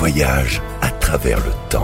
voyage à travers le temps.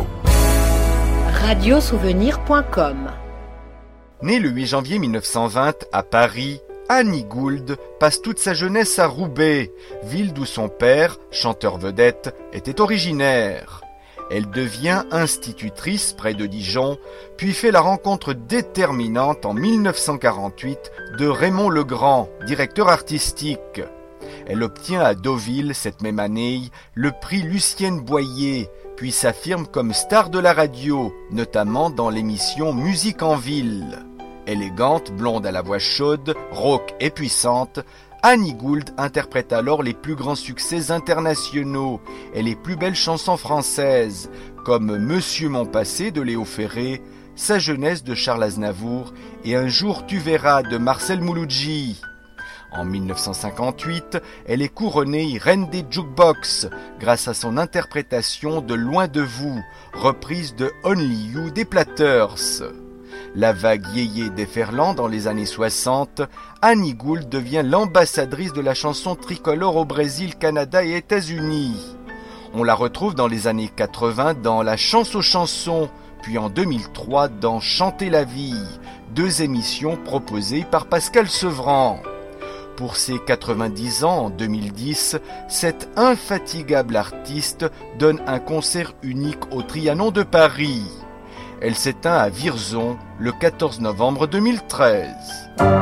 Radiosouvenir.com. Née le 8 janvier 1920 à Paris, Annie Gould passe toute sa jeunesse à Roubaix, ville d'où son père, chanteur vedette, était originaire. Elle devient institutrice près de Dijon, puis fait la rencontre déterminante en 1948 de Raymond Legrand, directeur artistique. Elle obtient à Deauville, cette même année, le prix Lucienne Boyer, puis s'affirme comme star de la radio, notamment dans l'émission Musique en ville. Élégante, blonde à la voix chaude, rauque et puissante, Annie Gould interprète alors les plus grands succès internationaux et les plus belles chansons françaises, comme Monsieur mon passé de Léo Ferré, Sa jeunesse de Charles Aznavour et Un jour tu verras de Marcel Mouloudji. En 1958, elle est couronnée reine des jukebox grâce à son interprétation de Loin de vous, reprise de Only You des Platters. La vague yéyé déferlant dans les années 60, Annie Gould devient l'ambassadrice de la chanson tricolore au Brésil, Canada et États-Unis. On la retrouve dans les années 80 dans La Chance aux chansons, puis en 2003 dans Chanter la vie, deux émissions proposées par Pascal Sevran. Pour ses 90 ans en 2010, cette infatigable artiste donne un concert unique au Trianon de Paris. Elle s'éteint à Vierzon le 14 novembre 2013.